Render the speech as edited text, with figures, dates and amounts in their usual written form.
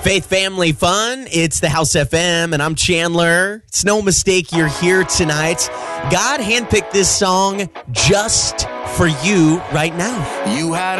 Faith Family Fun. It's the House FM, and I'm Chandler. It's no mistake you're here tonight. God handpicked this song just for you right now. You had